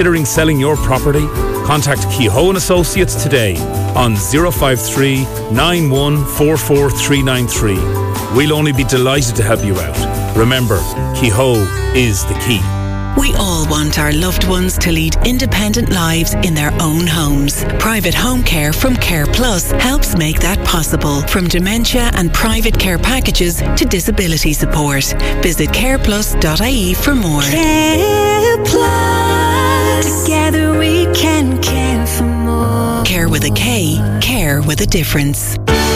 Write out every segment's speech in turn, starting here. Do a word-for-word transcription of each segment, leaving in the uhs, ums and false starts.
Considering selling your property? Contact Kehoe and Associates today on zero five three, nine one four four three nine three. We'll only be delighted to help you out. Remember, Kehoe is the key. We all want our loved ones to lead independent lives in their own homes. Private home care from Care Plus helps make that possible. From dementia and private care packages to disability support. Visit care plus dot I E for more. Care Plus. Together we can care for more. Care with a K. Care with a difference.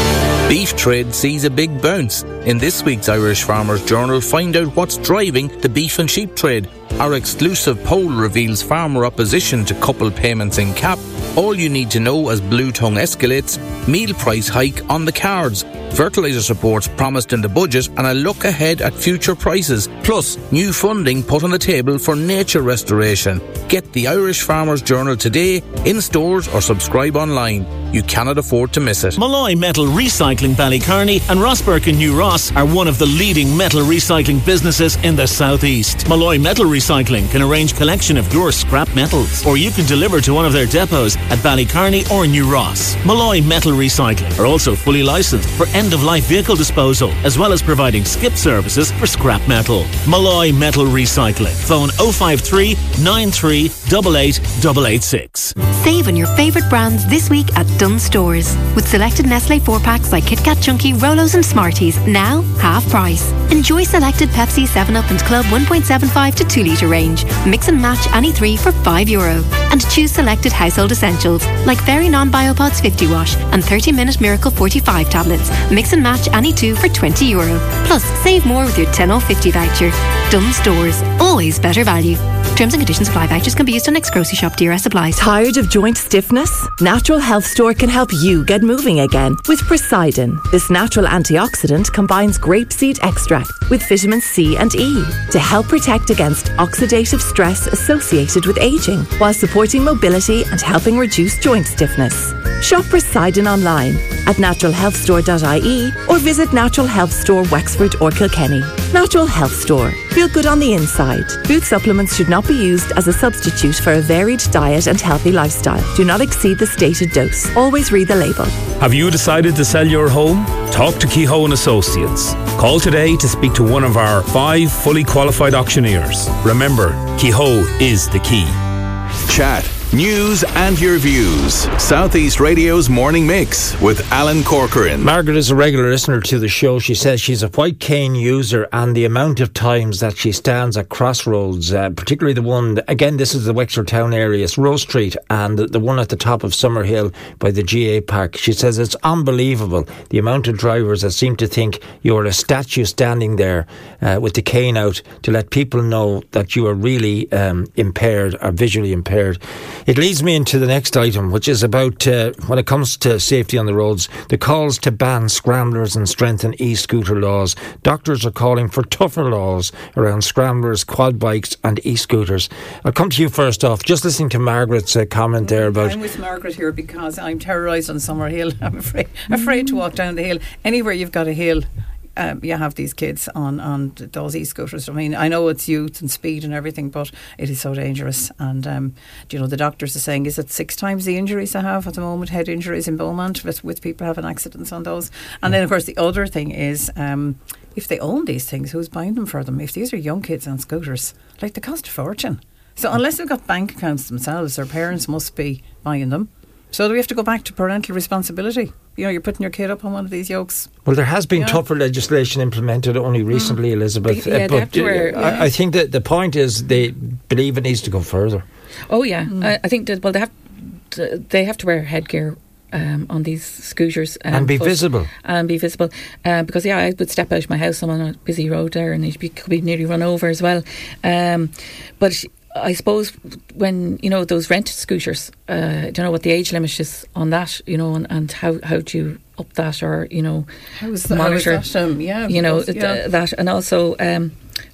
Beef trade sees a big bounce. In this week's Irish Farmers Journal, find out what's driving the beef and sheep trade. Our exclusive poll reveals farmer opposition to coupled payments in C A P. All you need to know as Blue Tongue escalates, meal price hike on the cards, fertiliser supports promised in the budget, and a look ahead at future prices. Plus, new funding put on the table for nature restoration. Get the Irish Farmers Journal today, in stores or subscribe online. You cannot afford to miss it. Malloy Metal Recycling Ballycarney and Rossburke and New Ross are one of the leading metal recycling businesses in the southeast. Malloy Metal Recycling can arrange collection of your scrap metals, or you can deliver to one of their depots at Ballycarney or New Ross. Malloy Metal Recycling are also fully licensed for end-of-life vehicle disposal, as well as providing skip services for scrap metal. Malloy Metal Recycling. Phone oh five three, nine three, eight eight eight eight six. Save on your favourite brands this week at Dunnes Stores. With selected Nestle four packs like Kit Kat Chunky, Rolos and Smarties, now half price. Enjoy selected Pepsi, seven up and Club one point seven five to two litre range. Mix and match any three for five euro. And choose selected household essentials like Very Non-Biopods fifty wash and thirty minute Miracle forty-five tablets. Mix and match any two for twenty euro. Plus, save more with your ten off fifty voucher. Dunnes Stores. Always better value. Terms and conditions apply. Vouchers can be used on next grocery shop. D R S supplies. Tired of joint stiffness? Natural Health Store can help you get moving again with Poseidon. This natural antioxidant combines grapeseed extract with vitamin C and E to help protect against oxidative stress associated with aging, while supporting mobility and helping reduce joint stiffness. Shop Poseidon online at natural health store dot I E or visit Natural Health Store Wexford or Kilkenny. Natural Health Store. Feel good on the inside. Food supplements should not be used as a substitute for a varied diet and healthy lifestyle. Do not exceed the stated dose. Always read the label. Have you decided to sell your home? Talk to Kehoe and Associates. Call today to speak to one of our five fully qualified auctioneers. Remember, Kehoe is the key. Chat, news and your views. Southeast Radio's Morning Mix with Alan Corcoran. Margaret is a regular listener to the show. She says she's a white cane user, and the amount of times that she stands at crossroads, uh, particularly the one, again this is the Wexford town area, it's Rose Street, and the one at the top of Summerhill by the G A Park. She says it's unbelievable the amount of drivers that seem to think you're a statue standing there uh, with the cane out to let people know that you are really um, impaired or visually impaired. It leads me into the next item, which is about, uh, when it comes to safety on the roads, the calls to ban scramblers and strengthen e-scooter laws. Doctors are calling for tougher laws around scramblers, quad bikes and e-scooters. I'll come to you first off. Just listening to Margaret's uh, comment there about... I'm with Margaret here because I'm terrorised on Summerhill. I'm afraid, afraid to walk down the hill. Anywhere you've got a hill, Um, you have these kids on, on those e-scooters. I mean, I know it's youth and speed and everything, but it is so dangerous. And, um, you know, the doctors are saying, is it six times the injuries I have at the moment, head injuries in Beaumont, with, with people having accidents on those. And then, of course, the other thing is, um, if they own these things, who's buying them for them? If these are young kids on scooters, like, they cost a fortune. So unless they've got bank accounts themselves, their parents must be buying them. So do we have to go back to parental responsibility? You know, you're putting your kid up on one of these yokes. Well, there has been yeah. tougher legislation implemented only recently, mm. Elizabeth. Yeah, uh, but wear, uh, yeah. I, I think that the point is they believe it needs to go further. Oh yeah, mm. I, I think that well they have to, they have to wear headgear um, on these scooters um, and be but, visible and be visible uh, because yeah, I would step out of my house. I'm on a busy road there, and it could be nearly run over as well. Um, but I suppose when, you know, those rented scooters, uh, I don't know what the age limit is on that, you know, and, and how, how do you up that, or, you know, how is the, monitor, how is that, um, yeah, you know, because, yeah. th- that, and also, um,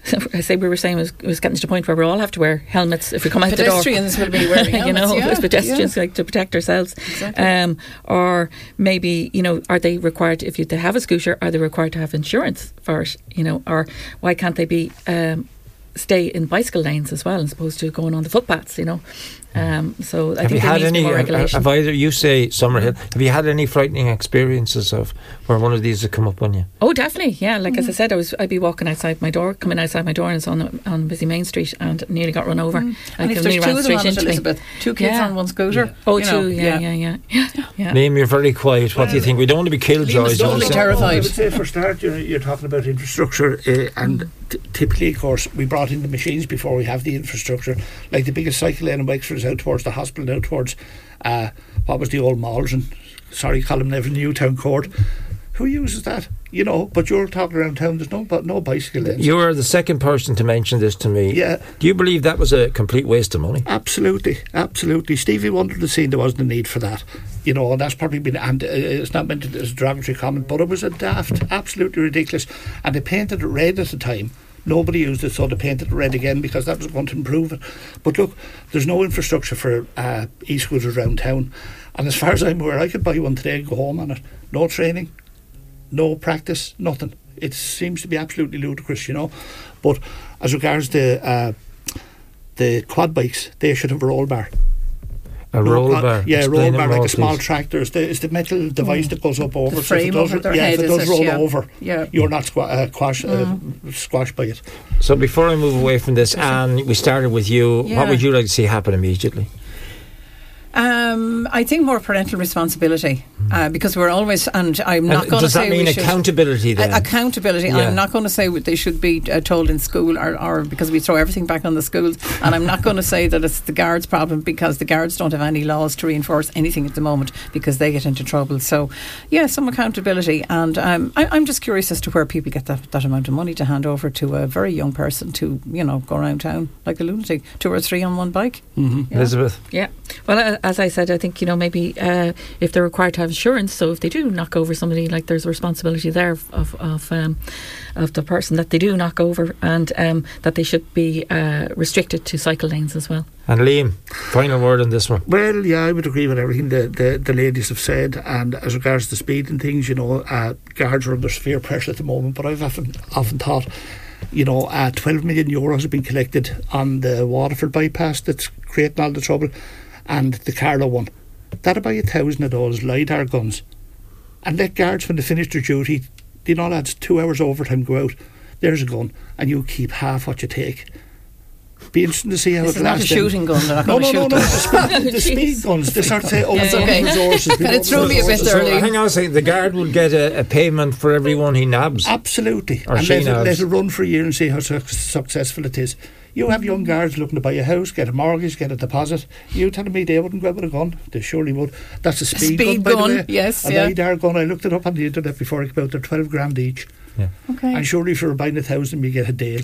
I say we were saying it was, it was getting to the point where we all have to wear helmets if we come out the door. Pedestrians will be wearing helmets, you know, yeah, pedestrians yeah. like to protect ourselves. Exactly. Um, or maybe, you know, are they required, if you they have a scooter, are they required to have insurance for it? You know, or why can't they be um, stay in bicycle lanes as well, as opposed to going on the footpaths, you know. Um, so I have think you there had needs to be any? more Have, regulation. have either you say Summerhill? Have you had any frightening experiences of where one of these has come up on you? Oh, definitely, yeah. Like mm. as I said, I was I'd be walking outside my door, coming outside my door, and it's on on busy Main Street, and nearly got run over. Mm. And like, if there's two of them on it, me. Elizabeth, two kids yeah. on one scooter. Yeah. Oh, you two, know, yeah, yeah, yeah, yeah. yeah. yeah. Liam, you're very quiet. What well, do you think? We don't want to be killjoys. Totally terrified. I would say for start, you're, you're talking about infrastructure, uh, and t- typically, of course, we brought in the machines before we have the infrastructure. Like the biggest cycle lane in Wexford is out towards the hospital, out towards uh, what was the old malls, and sorry, Colin Neville, Newtown Court. Who uses that? You know, but you're talking around town, there's no but no bicycle lanes. You are the second person to mention this to me. Yeah. Do you believe that was a complete waste of money? Absolutely, absolutely. Stevie Wonder had seen there wasn't a need for that. You know, and that's probably been, and uh, it's not meant as a derogatory comment, but it was a daft, absolutely ridiculous. And they painted it red at the time. Nobody used it, so they painted it red again because that was going to improve it. But look, there's no infrastructure for uh, e-scooters around town. And as far as I'm aware, I could buy one today and go home on it. No training, no practice, nothing. It seems to be absolutely ludicrous, you know. But as regards the uh, the quad bikes, they should have a roll bar. A no, roll quad, bar? Yeah, a roll bar, like a small please. tractor. It's the, it's the metal device mm. that goes up over. The frame so if it does, over their yeah, head, if it does is roll it? Yeah. over, yeah. you're not squa- uh, quash, mm. uh, squashed by it. So before I move away from this, Anne, we started with you. Yeah. What would you like to see happen immediately? Um, I think more parental responsibility uh, because we're always, and I'm not going to does say that mean we should, accountability then? Uh, accountability. Yeah. I'm not going to say they should be uh, told in school or, or because we throw everything back on the schools, and I'm not going to say that it's the guards' problem because the guards don't have any laws to reinforce anything at the moment because they get into trouble. So yeah, some accountability, and um, I, I'm just curious as to where people get that, that amount of money to hand over to a very young person to, you know, go around town like a lunatic, two or three on one bike. Mm-hmm. Yeah. Elizabeth? Yeah. Well, uh, as I said, I think, you know, maybe uh, if they're required to have insurance, so if they do knock over somebody, like there's a responsibility there of of, of, um, of the person that they do knock over, and um, that they should be uh, restricted to cycle lanes as well. And Liam, final word on this one. Well, yeah, I would agree with everything the, the, the ladies have said, and as regards to speed and things, you know, uh, guards are under severe pressure at the moment, but I've often, often thought, you know, uh, twelve million euros have been collected on the Waterford bypass that's creating all the trouble, and the Carlow one. That'll buy a thousand of those LiDAR guns, and let guards, when they finish their duty, you know, lads, two hours overtime, go out, there's a gun, and you keep half what you take. Be interesting to see how this it is not a shooting gun. They're not no, going no, to no, shoot no, the speed, the speed guns. They start to say, oh, yeah, yeah, okay. resources. And it threw me a bit so, early. Hang on a second. The guard will get a, a payment for everyone he nabs. Absolutely. Or and she let it, nabs. let it run for a year and see how su- successful it is. You have young guards looking to buy a house, get a mortgage, get a deposit. You telling me they wouldn't go out with a gun? They surely would. That's a speed, speed gun, by gun, the way. yes, a yeah. LiDAR gun. I looked it up on the internet before I came out. They're twelve grand each. Yeah. Okay. And surely if you're buying a thousand, you get a deal.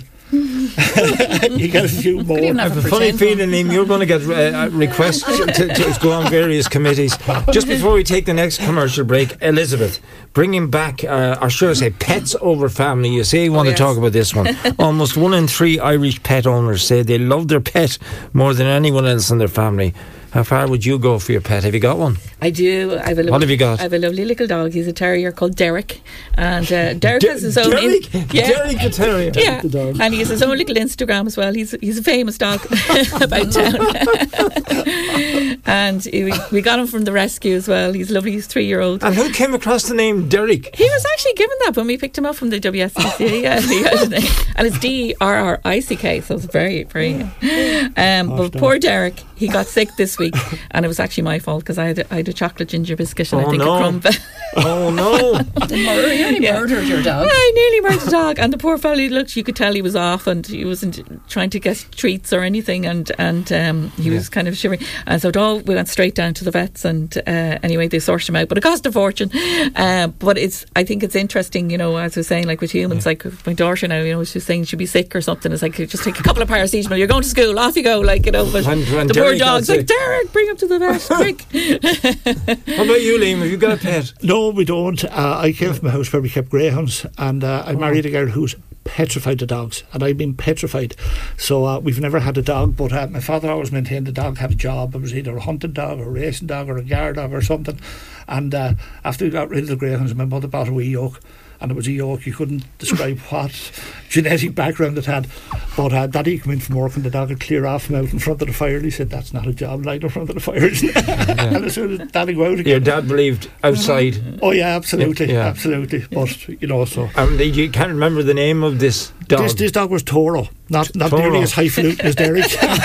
You get a few more. even I have have a a funny pretend feeling, Liam, you're going to get uh, requests to, to go on various committees. Just before we take the next commercial break, Elizabeth, bringing back, uh, or should I say, pets over family. You say you want Oh, to yes. talk about this one. Almost one in three Irish pet owners say they love their pet more than anyone else in their family. How far would you go for your pet? Have you got one? I do. I have a lovely, What have you got? I have a lovely little dog. He's a terrier called Derek, and uh, Derek has his own. Derek? in- yeah, Derek the terrier. yeah, and he has his own little Instagram as well. He's he's a famous dog about town, and he, we got him from the rescue as well. He's lovely. He's three year old. And who came across the name Derek? He was actually given that when we picked him up from the W S C C. Yeah, he had a name. And it's D R R I C K, so it's very, very. Um, but poor Derek, he got sick this week, and it was actually my fault because I had a, I had a chocolate ginger biscuit and Oh, I think no. a crumb. Oh no! Murder, you nearly Yeah. murdered your dog. Yeah, I nearly murdered the dog, and the poor fellow looked. You could tell he was off, and he wasn't trying to get treats or anything, and and um, he Yeah. was kind of shivering. And so, it all we went straight down to the vets, and uh, anyway, they sorted him out, but it cost a fortune. Uh, but it's, I think it's interesting, you know, as I was saying, like with humans, like with my daughter now, you know, she's saying she'd be sick or something. It's like just take a couple of paracetamol. You're going to school, off you go, like you know. But When- when the poor Derek got dog's like, sick. Derek, bring him to the vet, quick. How about you, Liam? Have you got a pet? No, we don't. Uh, I came from a house where we kept greyhounds, and uh, I married a girl who's petrified of dogs, and I've been petrified. So uh, we've never had a dog, but uh, my father always maintained the dog had a job. It was either a hunting dog, or a racing dog, or a guard dog, or something. And uh, after we got rid of the greyhounds, my mother bought a wee yoke, and it was a yoke. You couldn't describe what genetic background it had. But uh, Daddy came in from work and the dog would clear off him out in front of the fire, and he said, "That's not a job lying in front of the fire." Yeah. And as soon as Daddy go out again, your dad believed outside. Mm-hmm. Oh yeah, absolutely, yeah. absolutely. But you know, so um, you can't remember the name of this dog. This, this dog was Toro, not not Toro. nearly as highfalutin as Derek.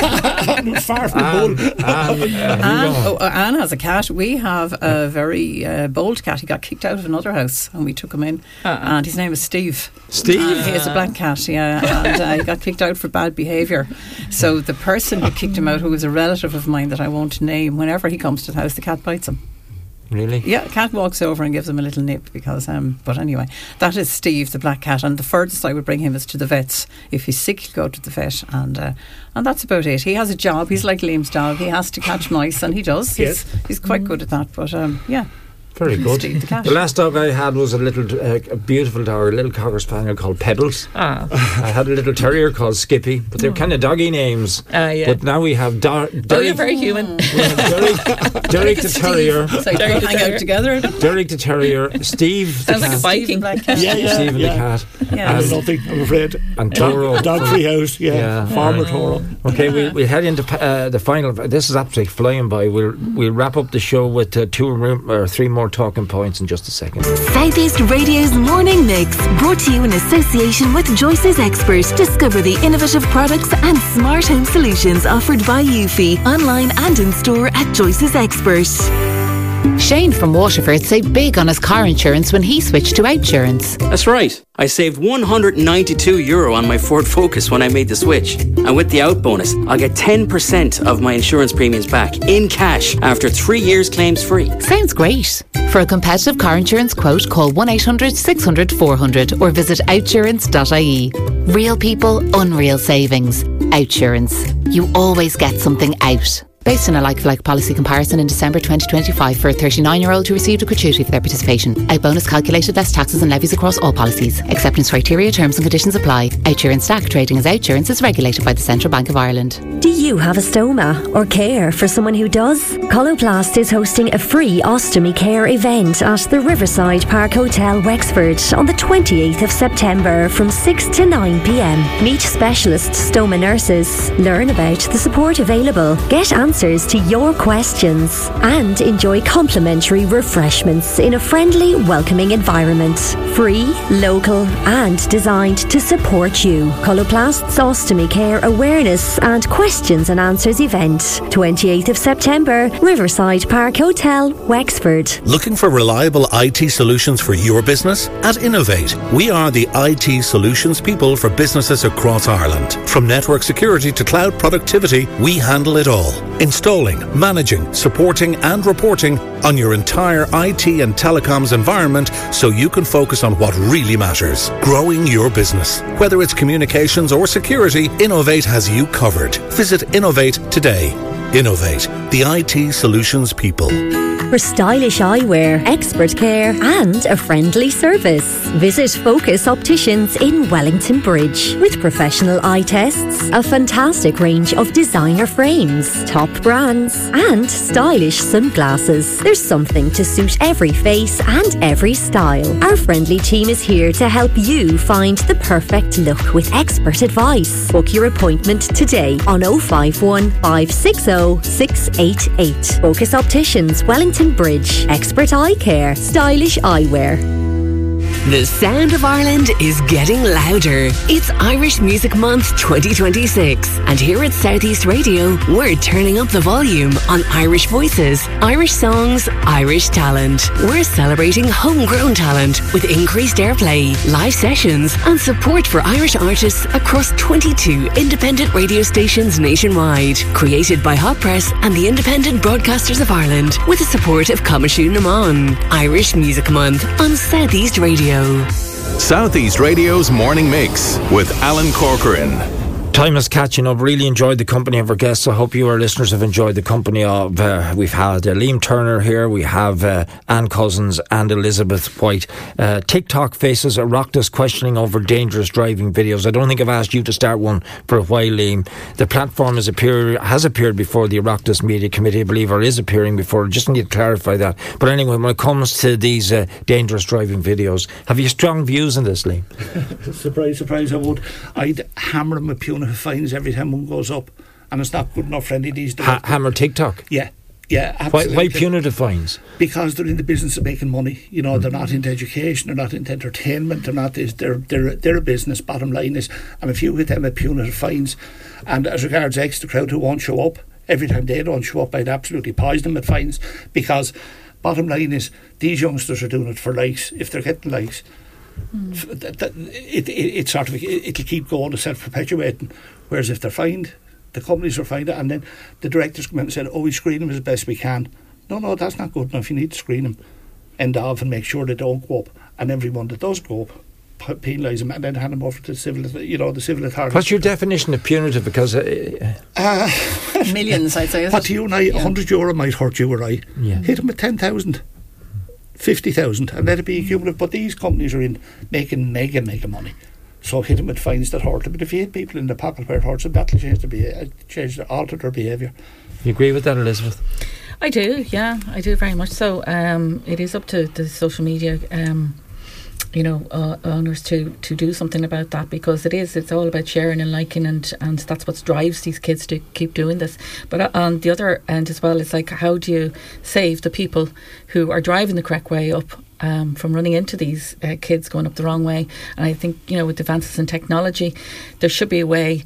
It was far from Anne, bull. Anne, uh, Anne, oh, uh, Anne has a cat. We have a very uh, bold cat. He got kicked out of another house and we took him in. Uh-uh. And his name is Steve. Steve? And he is a black cat, yeah. And uh, he got kicked out for bad behaviour. So the person who kicked him out, who was a relative of mine that I won't name, whenever he comes to the house, the cat bites him. Really? Yeah, cat walks over and gives him a little nip because, um, but anyway, that is Steve, the black cat, and the furthest I would bring him is to the vets. If he's sick, he'll go to the vet, and uh, and that's about it. He has a job. He's like Liam's dog. He has to catch mice, and he does. He's, Yes. he's quite good at that, but um, yeah. Very good. Steve the cat. The last dog I had was a little, uh, a beautiful dog, a little cocker spaniel called Pebbles. Ah. I had a little terrier called Skippy, but they're kind of doggy names. Ah, yeah. But now we have Dar- Derek. Oh, you're very human. We have Derek, Derek the terrier. So you can hang out together. Derek the terrier. Steve the Sounds like a cat. Viking. Black cat. Yeah, yeah, Steve yeah. the cat. Yeah. And nothing, I'm afraid. And Toro. Dog free house, yeah. Yeah. Farmer Toro. Okay, we we head into uh, the final. This is absolutely flying by. We'll we'll wrap up the show with uh, two room, or three more talking points in just a second. Southeast Radio's Morning Mix, brought to you in association with Joyce's Expert. Discover the innovative products and smart home solutions offered by Eufy, online and in store at Joyce's Expert. Shane from Waterford saved big on his car insurance when he switched to Outsurance. That's right. I saved one hundred ninety-two euro on my Ford Focus when I made the switch. And with the out bonus, I'll get ten percent of my insurance premiums back in cash after three years claims free. Sounds great. For a competitive car insurance quote, call one eight hundred six hundred four hundred or visit outsurance dot I E. Real people, unreal savings. Outsurance. You always get something out. Based on a like-for-like policy comparison in December twenty twenty-five for a thirty-nine-year-old who received a gratuity for their participation. Out bonus calculated less taxes and levies across all policies. Acceptance criteria, terms and conditions apply. Outsurance Stack trading as Outsurance is regulated by the Central Bank of Ireland. Do you have a stoma or care for someone who does? Coloplast is hosting a free ostomy care event at the Riverside Park Hotel, Wexford on the twenty-eighth of September from six to nine p.m. Meet specialist stoma nurses, learn about the support available, get answers to your questions and enjoy complimentary refreshments in a friendly, welcoming environment. Free, local and designed to support you. Coloplast's Ostomy Care Awareness and Questions and Answers event, twenty-eighth of September, Riverside Park Hotel, Wexford. Looking for reliable I T solutions for your business? At Innovate, we are the I T solutions people for businesses across Ireland. From network security to cloud productivity, we handle it all. Installing, managing, supporting and reporting on your entire I T and telecoms environment so you can focus on what really matters, growing your business. Whether it's communications or security, Innovate has you covered. Visit Innovate today. Innovate, the I T solutions people. For stylish eyewear, expert care and a friendly service, visit Focus Opticians in Wellington Bridge. With professional eye tests, a fantastic range of designer frames, top brands and stylish sunglasses. There's something to suit every face and every style. Our friendly team is here to help you find the perfect look with expert advice. Book your appointment today on oh five one, five six oh, six eight eight. Focus Opticians, Wellington Bridge. Expert eye care, stylish eyewear. The sound of Ireland is getting louder. It's Irish Music Month twenty twenty-six. And here at Southeast Radio, we're turning up the volume on Irish voices, Irish songs, Irish talent. We're celebrating homegrown talent with increased airplay, live sessions, and support for Irish artists across twenty-two independent radio stations nationwide. Created by Hot Press and the Independent Broadcasters of Ireland with the support of Coimisiún na Món. Irish Music Month on Southeast Radio. Southeast Radio's Morning Mix with Alan Corcoran. Time is catching up. Really enjoyed the company of our guests. I hope you, our listeners, have enjoyed the company of. Uh, we've had uh, Liam Turner here. We have uh, Ann Cousins and Elizabeth White. Uh, TikTok faces a Oireachtas questioning over dangerous driving videos. I don't think I've asked you to start one for a while, Liam. The platform has appeared has appeared before the Oireachtas Media Committee, I believe, or is appearing before. I just need to clarify that. But anyway, when it comes to these uh, dangerous driving videos, have you strong views on this, Liam? Surprise, surprise, I would. I'd hammer them with punitive fines every time one goes up, and it's not good enough for any of these. Ha- hammer TikTok? Yeah, yeah, why, absolutely. why punitive fines? Because they're in the business of making money. You know, mm-hmm. they're not into education, they're not into entertainment, they're not this, they're, they're, they're a business, bottom line is, and if you hit them with punitive fines, and as regards X, the crowd who won't show up, every time they don't show up, I'd absolutely poison them with fines, because bottom line is, these youngsters are doing it for likes. If they're getting likes, Mm. That, that, it, it, it sort of it, it'll keep going, self-perpetuating. Whereas if they're fined, the companies are fined, and then the directors come in and said, "Oh, we screen them as best we can." No, no, that's not good enough. You need to screen them, end of, and make sure they don't go up. And everyone that does go up, penalise them, and then hand them over to the civil, you know, the civil authorities. What's your definition of punitive? Because uh, uh, millions, I'd say. What to you and I, yeah. one hundred euro might hurt you or I. Yeah. Hit them with ten thousand. fifty thousand and let it be cumulative, but these companies are in making mega mega money, so hit them with fines that hurt them. But if you hit people in the pocket where it hurts them, that'll change, the, change the, alter their behaviour. You agree with that, Elizabeth? I do, yeah, I do very much so. Um, it is up to the social media um, you know, uh, owners to, to do something about that, because it is, it's all about sharing and liking, and, and that's what drives these kids to keep doing this. But on the other end as well, it's like, how do you save the people who are driving the correct way up um, from running into these uh, kids going up the wrong way? And I think, you know, with advances in technology, there should be a way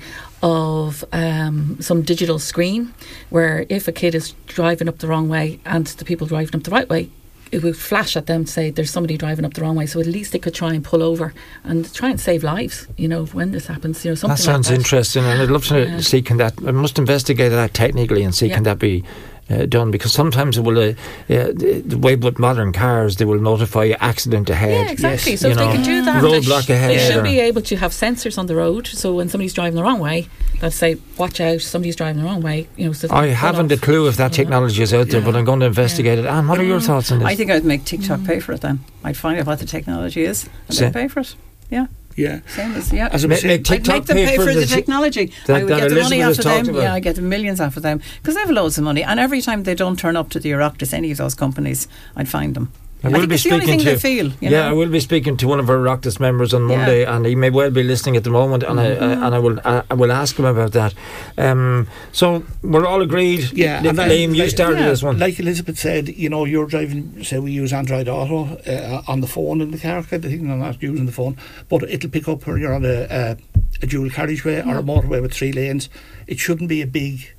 of um, some digital screen where if a kid is driving up the wrong way and the people driving up the right way, it would flash at them to say there's somebody driving up the wrong way, so at least they could try and pull over and try and save lives, you know, when this happens, you know, something that sounds like that. interesting, and I'd love to yeah. see, can that, I must investigate that technically and see yeah. can that be Uh, done, because sometimes it will uh, uh, the, the way with modern cars, they will notify you accident ahead. Yeah, exactly. Yes, so if know, they can do that, roadblock they, sh- ahead, they should or be able to have sensors on the road, so when somebody's driving the wrong way, they'll say, watch out, somebody's driving the wrong way, you know. So I haven't a clue if that technology is out there, yeah. but I'm going to investigate yeah. it. Anne, what are your thoughts on this? I think I'd make TikTok pay for it then. I'd find out what the technology is and then pay for it. Yeah. Yeah, same as yeah. As make, make, make them pay for, for the, the technology. That, I would that get the Elizabeth money off of them. About. Yeah, I get the millions off of them because they have loads of money. And every time they don't turn up to the Oireachtas, any of those companies, I'd find them. I, I will think be it's the only speaking thing to, they feel. You yeah, know? I will be speaking to one of our Oireachtas members on Monday, yeah. and he may well be listening at the moment, and mm-hmm. I, I and I will I, I will ask him about that. Um, so we're all agreed. Yeah, Liam, and Liam, you like, started yeah, this one. Like Elizabeth said, you know, you're driving. Say we use Android Auto uh, on the phone in the car. Kind of thing. I'm not using the phone, but it'll pick up when you're on a, a, a dual carriageway mm-hmm. or a motorway with three lanes. It shouldn't be a big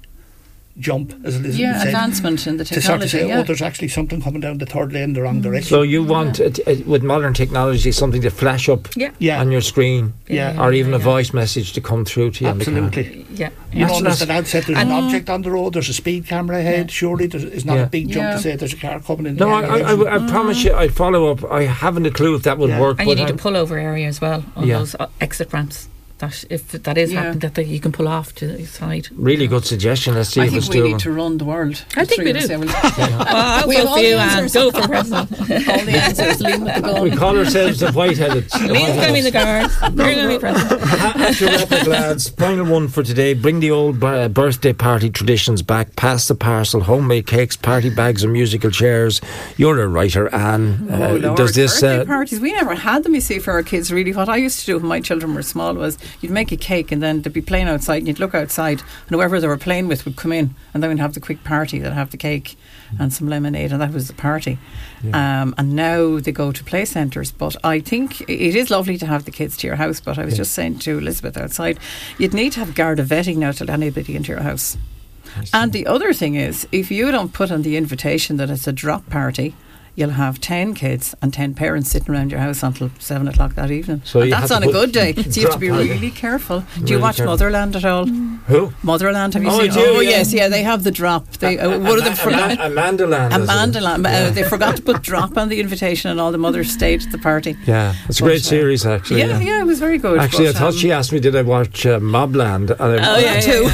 jump, as Elizabeth yeah, said, advancement in the technology. To sort of say, yeah. oh, there's actually something coming down the third lane the wrong mm. direction. So you want, yeah. uh, with modern technology, something to flash up yeah. Yeah. on your screen, yeah. or even yeah. a voice message to come through to you. Absolutely. Yeah. You know, there's an outset, there's an object on the road, there's a speed camera ahead, yeah. surely there is not yeah. a big jump yeah. to say there's a car coming in. No, I, I, I, I mm. promise you, I'd follow up. I haven't a clue if that would yeah. work. And you need I'm a pullover area as well on yeah. those uh, exit ramps. That if that is yeah. happening, that the, you can pull off to the side. Really good suggestion. Let's see I if think it's we doable. need to run the world. I think we do. yeah. well, I'll we go have for you the and go for president. all the answers. Liam with the gun. We call ourselves the Whiteheaded. Liam's going to be the guard. We're going to be president. After wrap up, lads, final one for today. Bring the old uh, birthday party traditions back. Pass the parcel. Homemade cakes, party bags, and musical chairs. You're a writer, Anne. Uh, oh, Lord. Does this birthday uh, parties? We never had them. You see, for our kids, really. What I used to do when my children were small was you'd make a cake, and then they'd be playing outside, and you'd look outside, and whoever they were playing with would come in, and then we'd have the quick party. They'd have the cake and some lemonade, and that was the party. Yeah. Um, and now they go to play centres. But I think it is lovely to have the kids to your house. But I was yeah. just saying to Elizabeth outside, you'd need to have Garda vetting now to let anybody into your house. And the other thing is, if you don't put on the invitation that it's a drop party, you'll have ten kids and ten parents sitting around your house until seven o'clock that evening. So and you that's have on to a good day. put- So you have to be drop- really careful. Do Really you watch careful. Motherland at all? Who? Motherland, have you Oh, seen? I do, oh yeah. yes, yeah. They have the drop. They uh, one of them forgot. Amanda Land. is it? Amanda Land. Uh, they forgot to put drop on the invitation, and all the mothers stayed at the party. Yeah, it's a But, great uh, series, actually. Yeah, yeah, it was very good. Actually, but, I thought um, she asked me, did I watch uh, Mobland? And I, Oh yeah, too.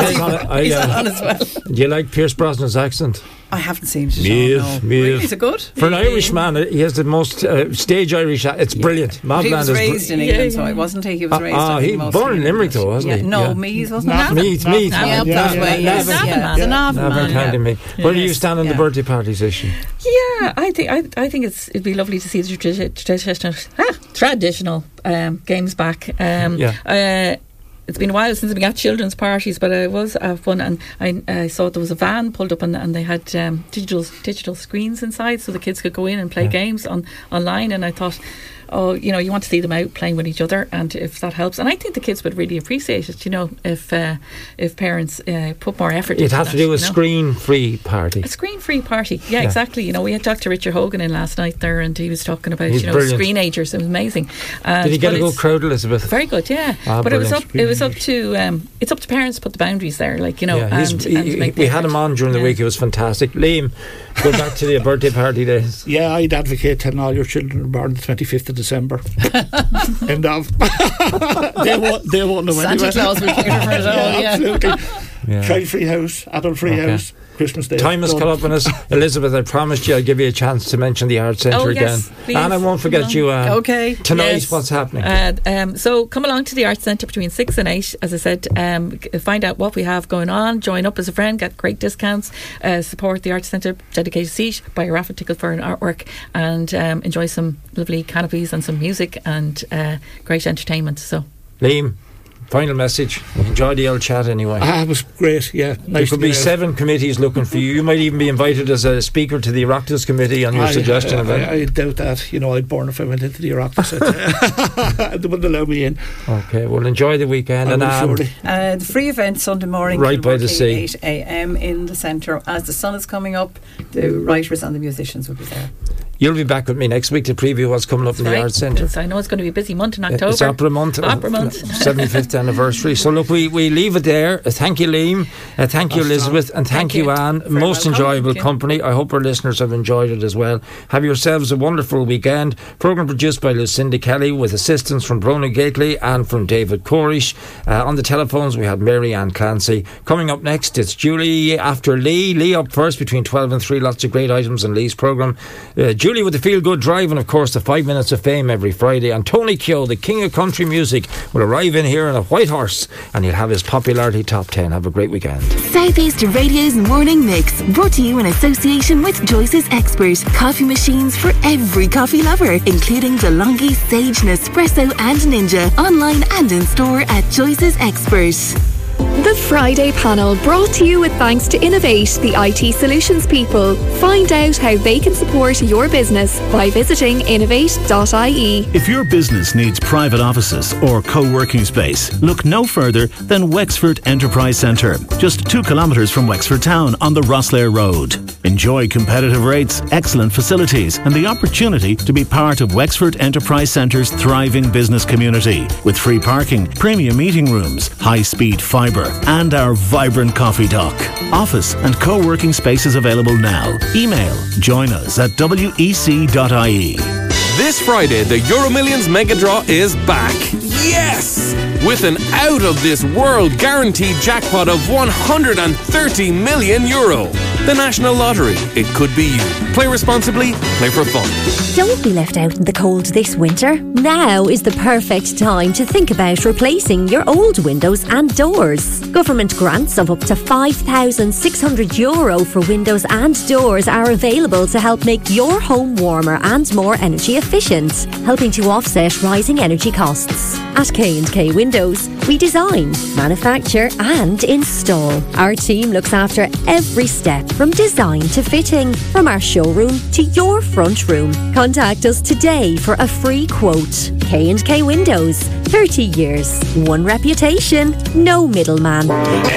I, He's uh, on as well. Do you like Pierce Brosnan's accent? I haven't seen it. Meath, no. Meath. Really, is it good? For an Irishman, uh, he has the most uh, stage Irish. a- It's brilliant. But he Mobland was is raised in br- England, so wasn't he? He was Ah, raised. ah, I think, he mostly born in Limerick, though, wasn't yeah. he? No, Yeah. Meath wasn't Navan. Meath, Meath. Yeah, Yeah, that way. yeah, Yes, Navan. yeah. It's a Navan Navan man, County yeah. Meath. Where do you Yes, stand on the yeah. birthday parties issue? Yeah, I think I, I think it's it'd be lovely to see the tradi- traditional ah, traditional um, games back. Um, Yeah. Uh, it's been a while since we got children's parties, but it was uh, fun. And I, I saw there was a van pulled up, and, and they had um, digital digital screens inside, so the kids could go in and play Yeah. games on online. And I thought, oh, you know, you want to see them out playing with each other, and if that helps, and I think the kids would really appreciate it. You know, if uh, if parents uh, put more effort. You'd into have that, to do a you know? screen-free party. A screen-free party, yeah, Yeah. exactly. You know, we had Doctor Richard Hogan in last night there, and he was talking about He's you know brilliant. screenagers. It was amazing. And, Did he get but a good it's crowd, Elizabeth? Very good, yeah. Ah, but it was up. brilliant. It was up to um, it's up to parents to put the boundaries there, like you know, Yeah, he's- and, he- and he- make we the had him effort. on during the Yeah. week. It was fantastic. Liam, go back to the birthday party days. Yeah, I'd advocate telling all your children are born the twenty-fifth of December. End of. they won't, they won't know Santa anyway. Claus will cater for it all, yeah. Absolutely. Yeah. Child-free house, adult-free Okay. house, Christmas Day. Time has Done. come up on us. Elizabeth, I promised you I'd give you a chance to mention the Arts Centre Oh, again. yes, please. And I won't forget No. you. Uh, Okay. Tonight, Yes. what's happening? Uh, um, so come along to the Arts Centre between six and eight. As I said, um, c- find out what we have going on. Join up as a friend, get great discounts. Uh, support the Arts Centre, dedicated seat, buy a raffle ticket for an artwork, and um, enjoy some lovely canopies and some music and uh, great entertainment. So. Liam, final message. Enjoy the old chat anyway. Ah, it was great, yeah. There Nice could to be get out. seven committees looking for you. You might even be invited as a speaker to the Oireachtas committee on your I, suggestion I, of I, it. I doubt that. You know, I'd born if I went into the Oireachtas. They wouldn't allow me in. Okay, well, enjoy the weekend. I and will um, surely. Uh, the free event Sunday morning, Right by the Kilmarty, sea. eight a.m. in the centre. As the sun is coming up, the writers and the musicians will be there. you'll be back with me next week to preview what's coming up in the Right. Arts Centre. Yes, I know it's going to be a busy month in October. It's Opera Month, Opera Month. seventy-fifth anniversary. So look, we, we leave it there. Uh, thank you, Liam. Uh, thank you, That's Elizabeth, and thank, Thank you, you. Anne. Very Most welcome. enjoyable Thank you. company. I hope our listeners have enjoyed it as well. Have yourselves a wonderful weekend. Programme produced by Lucinda Kelly with assistance from Brona Gately and from David Corish. Uh, on the telephones we had Mary Ann Clancy. Coming up next, it's Julie after Lee. Lee up first between twelve and three. Lots of great items in Lee's programme. Uh, Julie with the Feel Good Drive, and of course the five minutes of fame every Friday. And Tony Keogh, the king of country music, will arrive in here on a white horse, and he'll have his popularity top ten. Have a great weekend. Southeast Radio's Morning Mix, brought to you in association with Joyce's Expert. Coffee machines for every coffee lover, including DeLonghi, Sage, Nespresso and Ninja. Online and in store at Joyce's Expert. The Friday panel, brought to you with thanks to Innovate, the I T solutions people. Find out how they can support your business by visiting innovate dot I E. If your business needs private offices or co-working space, look no further than Wexford Enterprise Centre, just two kilometres from Wexford Town on the Rosslare Road. Enjoy competitive rates, excellent facilities and the opportunity to be part of Wexford Enterprise Centre's thriving business community with free parking, premium meeting rooms, high-speed fibre and our vibrant coffee dock. Office and co-working spaces available now. Email join us at W E C dot I E. This Friday, the Euro Millions Mega Draw is back. Yes! With an out-of-this-world guaranteed jackpot of one hundred thirty million euro. The National Lottery. It could be you. Play responsibly, play for fun. Don't be left out in the cold this winter. Now is the perfect time to think about replacing your old windows and doors. Government grants of up to five thousand six hundred euro for windows and doors are available to help make your home warmer and more energy efficient, helping to offset rising energy costs. At K and K Windows, we design, manufacture and install. Our team looks after every step from design to fitting, from our showroom to your front room. Contact us today for a free quote. K and K Windows, thirty years, one reputation, no middleman.